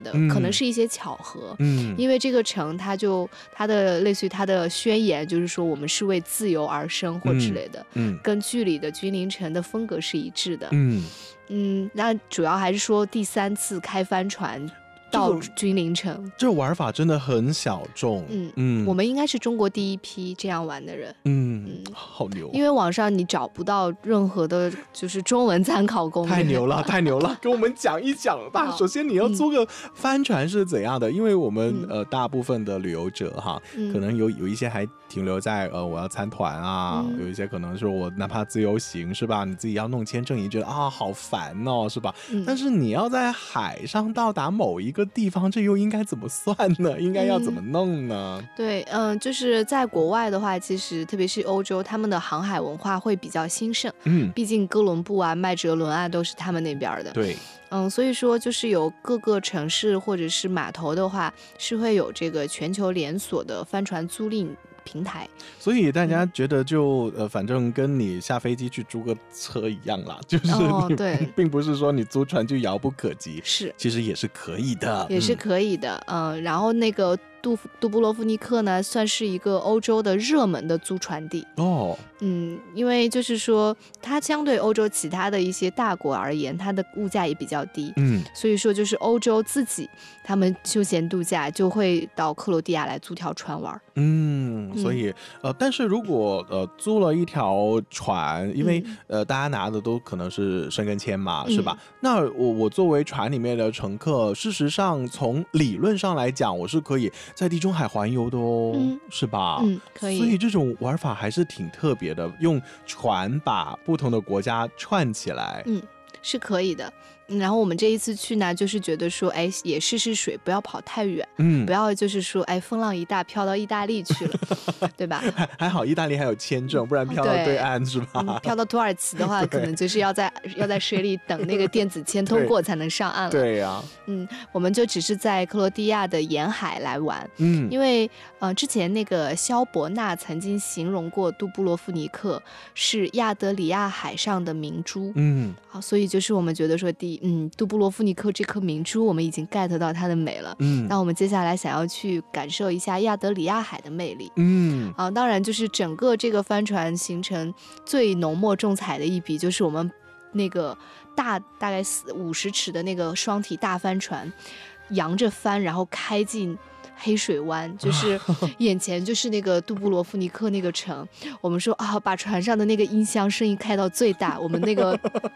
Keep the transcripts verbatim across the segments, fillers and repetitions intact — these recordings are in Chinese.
的， 嗯、 可能是一些巧合。 嗯， 因为这个城它就它的类似于它的宣言就是说我们是为自由而生或之类的， 嗯，嗯跟剧里的君临城的风格是一致的。 嗯嗯，那主要还是说第三次开帆船到君临城、这个、 这玩法真的很小众。 嗯嗯，我们应该是中国第一批这样玩的人。 嗯嗯，好牛！ 因为网上你找不到任何的就是中文参考攻略。 太牛了，太牛了！跟我们讲一讲吧。首先你要租个帆船是怎样的？嗯、因为我们、呃大部分的旅游者哈，嗯、可能有有一些还停留在呃我要参团啊，嗯、有一些可能是我哪怕自由行是吧？你自己要弄签证，你觉得啊好烦哦是吧？嗯、但是你要在海上到达某一个地方，这又应该怎么算呢？应该要怎么弄呢？ 嗯、对，嗯、呃，就是在国外的话，其实特别是欧洲，他们的航海文化会比较兴盛。嗯，毕竟哥伦布啊、麦哲伦啊都是他们那边的。 对。 嗯，所以说就是有各个城市或者是码头的话，是会有这个全球连锁的帆船租赁平台。 所以大家觉得就、嗯、呃，反正跟你下飞机去租个车一样啦，就是你、 哦、对， 并不是说你租船就遥不可及， 是， 其实也是可以的， 也是可以的。嗯，嗯然后那个杜杜布罗夫尼克呢，算是一个欧洲的热门的租船地哦。 嗯，因为就是说，它相对欧洲其他的一些大国而言，它的物价也比较低。嗯，所以说就是欧洲自己他们休闲度假就会到克罗地亚来租条船玩。 嗯，所以、嗯、呃，但是如果呃租了一条船，因为、嗯、呃大家拿的都可能是申根签嘛，嗯、是吧？那我我作为船里面的乘客，事实上从理论上来讲，我是可以在地中海环游的哦，嗯、是吧？ 嗯，可以。 所以这种玩法还是挺特别的，用船把不同的国家串起来。 嗯，是可以的。然后我们这一次去呢，就是觉得说，哎，也试试水，不要跑太远，嗯，不要就是说，哎，风浪一大飘到意大利去了，对吧？ 还还好，意大利还有签证，不然飘到对岸是吧？ 嗯、飘到土耳其的话，可能就是要在要在水里等那个电子签通过才能上岸了。 对呀、啊， 嗯，我们就只是在克罗地亚的沿海来玩，嗯，因为呃，之前那个萧伯纳曾经形容过杜布罗夫尼克是亚得里亚海上的明珠，嗯，好，所以就是我们觉得说第。嗯，杜布罗夫尼克这颗明珠，我们已经 get 到它的美了。嗯，那我们接下来想要去感受一下亚得里亚海的魅力。嗯，啊，当然就是整个这个帆船行程最浓墨重彩的一笔，就是我们那个大大概五十尺的那个双体大帆船，扬着帆，然后开进黑水湾，就是眼前就是那个杜布罗夫尼克那个城。我们说啊，把船上的那个音箱声音开到最大，我们那个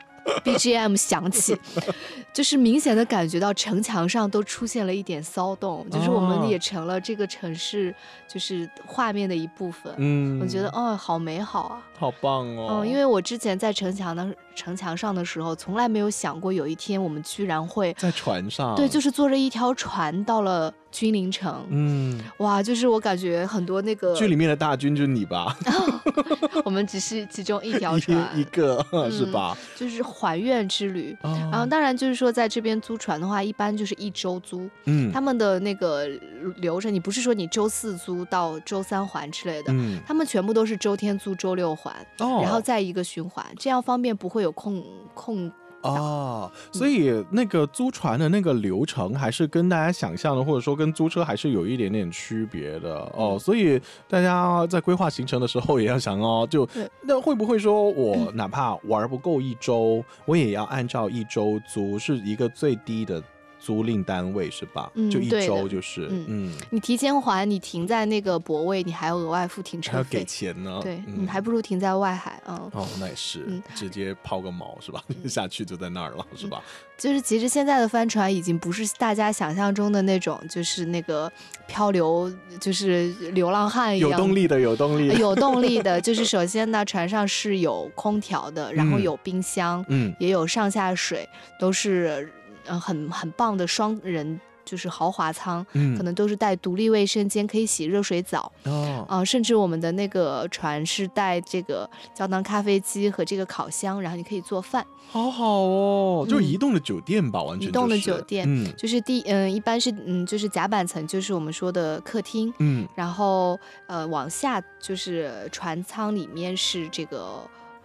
B G M 响起，就是明显的感觉到城墙上都出现了一点骚动，就是我们也成了这个城市就是画面的一部分。嗯，我觉得哦，好美好啊， 好棒哦。 嗯，因为我之前在城墙的城墙上的时候，从来没有想过有一天我们居然会在船上， 对，就是坐着一条船到了君临城。嗯，哇，就是我感觉很多那个剧里面的大军就是你吧？ 我们只是其中一条船， 一, 一个、嗯、是吧？ 就是还愿之旅。哦、然后当然就是说，在这边租船的话，一般就是一周租。嗯，他们的那个流程，你不是说你周四租到周三还之类的，嗯，他们全部都是周天租，周六还，哦、然后再一个循环，这样方便不会有空空。 哦，所以那个租船的那个流程还是跟大家想象的，或者说跟租车还是有一点点区别的哦。所以大家在规划行程的时候也要想哦，就那会不会说我哪怕玩不够一周，我也要按照一周租，是一个最低的租赁单位是吧？嗯、就一周就是，嗯, 嗯， 你提前还，你停在那个泊位，你还要额外付停车费， 还要给钱呢。 对，嗯、你还不如停在外海啊、嗯。 哦，那也是，嗯、直接抛个锚是吧？嗯、下去就在那儿了是吧？ 就是其实现在的帆船已经不是大家想象中的那种，就是那个漂流，就是流浪汉一样， 有动力的，有动力的， 有动力的。就是首先呢，船上是有空调的，然后有冰箱，嗯，也有上下水，都是。嗯，很很棒的双人就是豪华舱，嗯，可能都是带独立卫生间，可以洗热水澡哦，啊、呃，甚至我们的那个船是带这个胶囊咖啡机和这个烤箱，然后你可以做饭， 好好哦，就是移动的酒店吧，嗯、完全、就是、 移动的酒店，嗯，就是第嗯，一般是嗯，就是甲板层就是我们说的客厅，嗯，然后呃往下就是船舱里面是这个。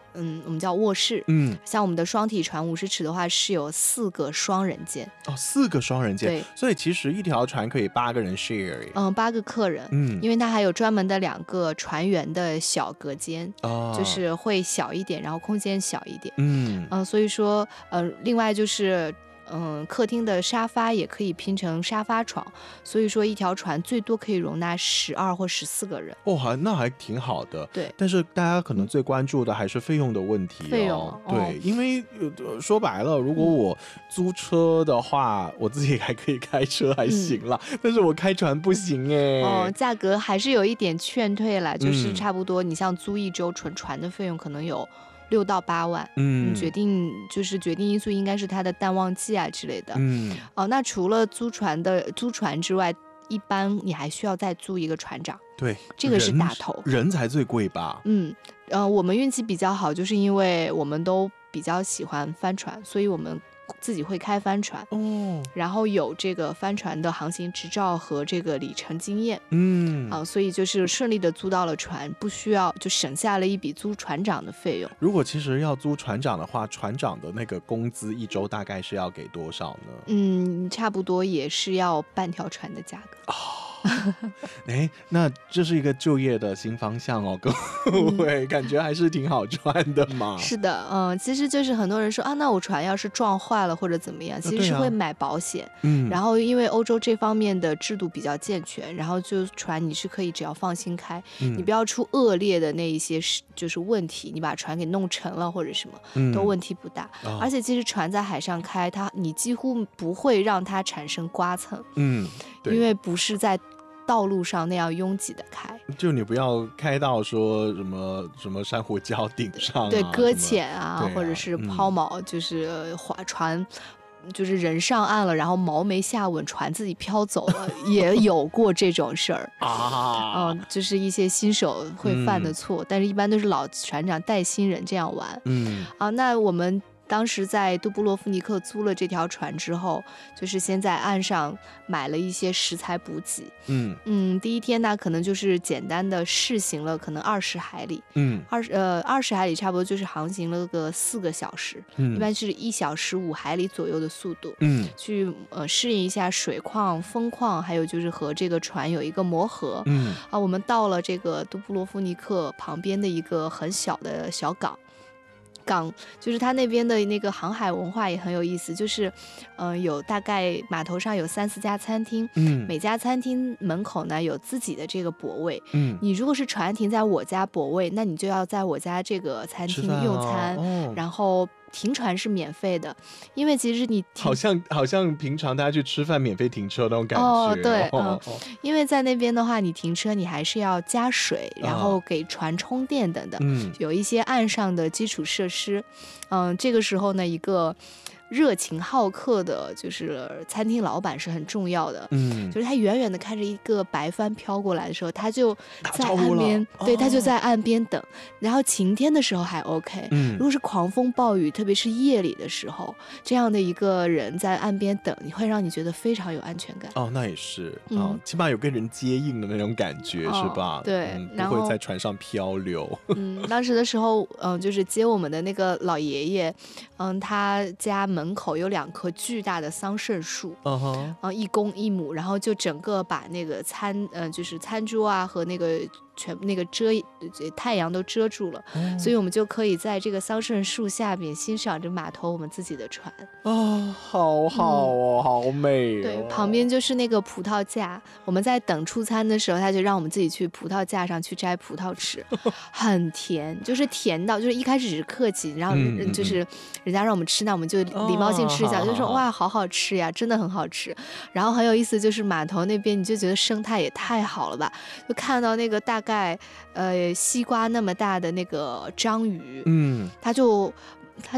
嗯，我们叫卧室。嗯，像我们的双体船五十尺的话是有四个双人间。 哦，四个双人间。 对， 所以其实一条船可以八个人 share。 嗯，八个客人。嗯，因为它还有专门的两个船员的小隔间，哦，就是会小一点，然后空间小一点。嗯，嗯，所以说，呃，另外就是。嗯，客厅的沙发也可以拼成沙发床，所以说一条船最多可以容纳十二或十四个人。 哦，还那还挺好的。 对， 但是大家可能最关注的还是费用的问题、哦。 费用， 对，哦、因为、呃、说白了，如果我租车的话，嗯、我自己还可以开车还行啦、嗯，但是我开船不行哎。 哦，价格还是有一点劝退了，就是差不多，你像租一周纯船的费用可能有。六到八万，嗯，决定就是决定因素应该是它的淡旺季啊之类的，嗯，哦，那除了租船的租船之外，一般你还需要再租一个船长， 对， 这个是大头， 人才最贵吧？ 嗯，呃，我们运气比较好，就是因为我们都比较喜欢帆船，所以我们自己会开帆船，哦，然后有这个帆船的航行执照和这个里程经验，嗯，啊，所以就是顺利的租到了船，不需要就省下了一笔租船长的费用。 如果其实要租船长的话，船长的那个工资一周大概是要给多少呢？ 嗯，差不多也是要半条船的价格。哦哎，那这是一个就业的新方向哦，各位、嗯、感觉还是挺好赚的嘛。 是的，嗯，其实就是很多人说啊，那我船要是撞坏了或者怎么样，其实是会买保险。嗯、啊，然后因为欧洲这方面的制度比较健全，然后就船你是可以只要放心开，嗯、你不要出恶劣的那一些就是问题，你把船给弄沉了或者什么，嗯、都问题不大。哦、而且其实船在海上开，它你几乎不会让它产生刮蹭，嗯，因为不是在道路上那样拥挤的开， 就你不要开到说什么什么珊瑚礁顶上、啊， 对，搁浅啊，或者是抛锚，嗯、就是划船，就是人上岸了，然后锚没下稳，船自己飘走了，也有过这种事儿啊。嗯，就是一些新手会犯的错，嗯、但是一般都是老船长带新人这样玩。嗯，啊，那我们。当时在杜布罗夫尼克租了这条船之后，就是先在岸上买了一些食材补给。嗯嗯，第一天呢，可能就是简单的试行了，可能二十海里。嗯，二十呃二十海里差不多就是航行了个四个小时，嗯、一般是一小时五海里左右的速度。嗯，去呃适应一下水况、风况，还有就是和这个船有一个磨合。嗯啊，我们到了这个杜布罗夫尼克旁边的一个很小的小港。港就是它那边的那个航海文化也很有意思，就是，嗯、呃，有大概码头上有三四家餐厅，嗯，每家餐厅门口呢有自己的这个泊位，嗯，你如果是船停在我家泊位，那你就要在我家这个餐厅用餐，哦、然后。停船是免费的，因为其实你好像好像平常大家去吃饭免费停车那种感觉。哦， 对，哦、嗯，因为在那边的话，你停车你还是要加水，然后给船充电等等，嗯，有一些岸上的基础设施。嗯，这个时候呢，一个热情好客的，就是餐厅老板是很重要的。嗯，就是他远远的看着一个白帆飘过来的时候，他就在岸边，对，他就在岸边等。然后晴天的时候还 OK，嗯，如果是狂风暴雨，特别是夜里的时候，这样的一个人在岸边等，你会让你觉得非常有安全感。 哦，那也是，嗯、哦，起码有跟人接应的那种感觉，哦、是吧？ 对， 嗯、然后不会在船上漂流。 嗯，当时的时候，嗯、呃，就是接我们的那个老爷爷，嗯，他家门。门口有两棵巨大的桑葚树，嗯哼，啊，一公一母，然后就整个把那个餐，嗯、呃，就是餐桌啊和那个全那个遮太阳都遮住了，嗯、所以我们就可以在这个桑葚树下面欣赏着码头我们自己的船。 啊，好好哦，嗯、好美哦。 对，旁边就是那个葡萄架，我们在等出餐的时候，他就让我们自己去葡萄架上去摘葡萄吃，很甜，就是甜到就是一开始只是客气，然后就是人家让我们吃，那我们就礼貌性吃一下，哦、就说哇，好好吃呀，真的很好吃。然后很有意思，就是码头那边你就觉得生态也太好了吧，就看到那个大概呃西瓜那么大的那个章鱼，嗯，它就它就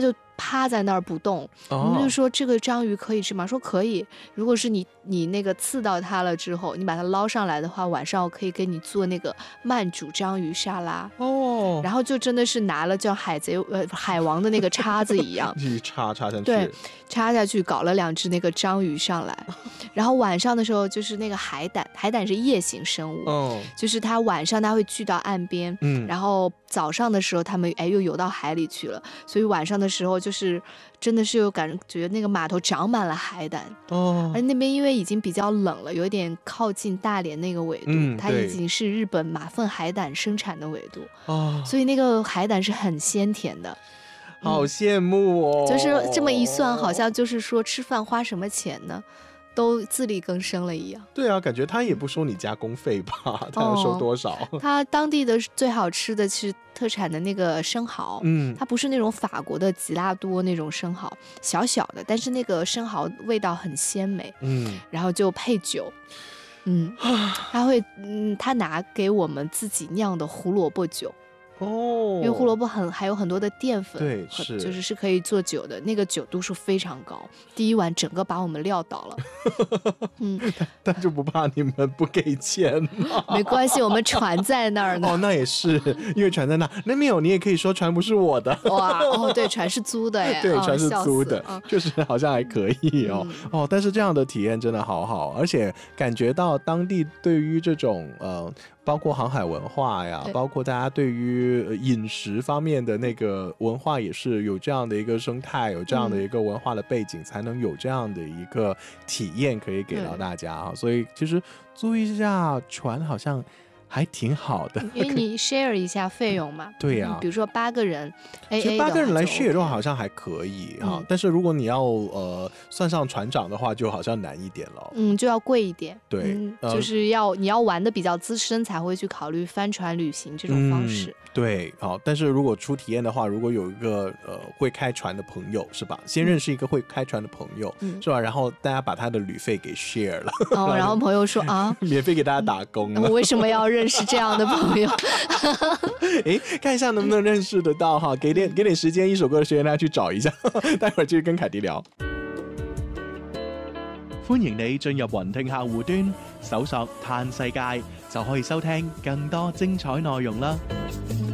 趴在那儿不动。 哦、 我们就说这个章鱼可以吃吗？说可以，如果是你你那个刺到它了之后，你把它捞上来的话，晚上我可以给你做那个慢煮章鱼沙拉。 哦， 然后就真的是拿了叫海贼呃海王的那个叉子一样， 一插插下去， 对，插下去搞了两只那个章鱼上来。然后晚上的时候就是那个海胆，海胆是夜行生物， 哦、 就是它晚上它会聚到岸边， 嗯， 然后早上的时候它们哎又游到海里去了，所以晚上的时候就是真的是有感觉那个码头长满了海胆。 哦， 而那边因为已经比较冷了，有点靠近大连那个纬度， 嗯、 它已经是日本马粪海胆生产的纬度， 哦， 所以那个海胆是很鲜甜的。 好羡慕哦、 嗯！就是这么一算，好像就是说吃饭花什么钱呢？都自力更生了一样。 对啊，感觉他也不收你加工费吧？他要收多少？ 哦、他当地的最好吃的是特产的那个生蚝， 嗯， 它不是那种法国的吉拉多那种生蚝，小小的，但是那个生蚝味道很鲜美， 嗯， 然后就配酒，嗯，他会，嗯，他拿给我们自己酿的胡萝卜酒。 哦， 因为胡萝卜很还有很多的淀粉， 对，是就是是可以做酒的，那个酒度数非常高，第一碗整个把我们撂倒了。嗯， 但就不怕你们不给钱吗？ 没关系，我们船在那儿呢。 哦，那也是，因为船在那，那没有你也可以说船不是我的。 哇，哦，对，船是租的耶， 对， 哦、 船是租的， 哦、 确实好像还可以哦、嗯。哦，但是这样的体验真的好好，而且感觉到当地对于这种呃。包括航海文化呀，包括大家对于饮食方面的那个文化也是有这样的一个生态，有这样的一个文化的背景，嗯、才能有这样的一个体验可以给到大家啊。所以其实租一下船好像还挺好的， 因为你 share 一下费用嘛。 对呀、啊， 比如说八个人 A A 其实八个人来 share 的话好像还可以哈、 嗯， 但是如果你要呃算上船长的话，就好像难一点了。 嗯，就要贵一点。 对， 嗯呃、就是要你要玩的比较资深才会去考虑帆船旅行这种方式。 嗯、对，好，但是如果出体验的话，如果有一个呃会开船的朋友是吧？先认识一个会开船的朋友、嗯、是吧？然后大家把他的旅费给 share 了， 哦，然后朋友说啊， 免费给大家打工了。 我为什么要认识这样的朋友？ 哎，看一下能不能認識得到哈，給點給點時間，一首歌的時間大家去找一下，待會兒繼續跟凱迪聊。歡迎你進入雲聽客戶端，搜索嘆世界就可以收聽更多精彩內容啦。